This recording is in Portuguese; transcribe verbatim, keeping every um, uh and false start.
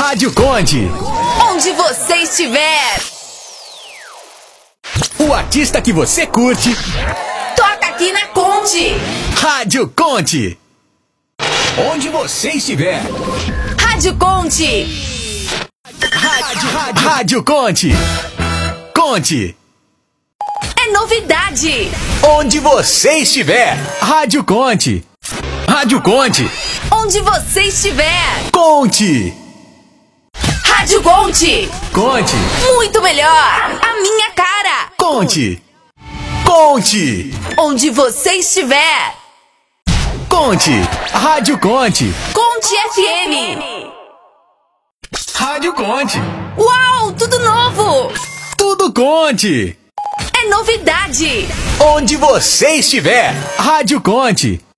Rádio Conte. Onde você estiver. O artista que você curte. Toca aqui na Conte. Rádio Conte. Onde você estiver. Rádio Conte. Rádio, rádio, Rádio Conte. Conte. É novidade. Onde você estiver. Rádio Conte. Rádio Conte. Onde você estiver. Conte. Rádio Conte. Conte. Muito melhor. A minha cara. Conte. Conte. Onde você estiver. Conte. Rádio Conte. Conte F M. Rádio Conte. Uau, tudo novo. Tudo Conte. É novidade. Onde você estiver. Rádio Conte.